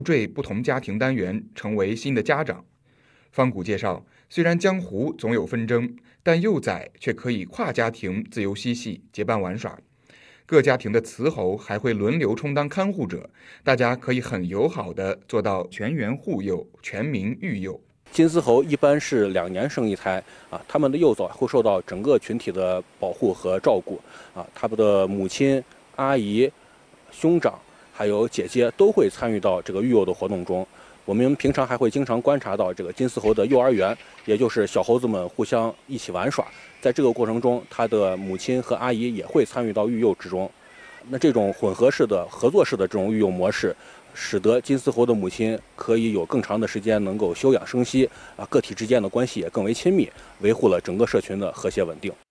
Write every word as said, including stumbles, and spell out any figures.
缀不同家庭单元，成为新的家长。方谷介绍，虽然江湖总有纷争，但幼崽却可以跨家庭自由嬉戏，结伴玩耍。各家庭的雌猴还会轮流充当看护者，大家可以很友好地做到全员护幼、全民育幼。 金丝猴一般是两年生一胎啊，它们的幼崽会受到整个群体的保护和照顾啊，它们的母亲、阿姨、兄长还有姐姐都会参与到这个育幼的活动中。我们平常还会经常观察到这个金丝猴的幼儿园，也就是小猴子们互相一起玩耍。在这个过程中，它的母亲和阿姨也会参与到育幼之中。那这种混合式的、合作式的这种育幼模式，使得金丝猴的母亲可以有更长的时间能够休养生息啊，个体之间的关系也更为亲密，维护了整个社群的和谐稳定。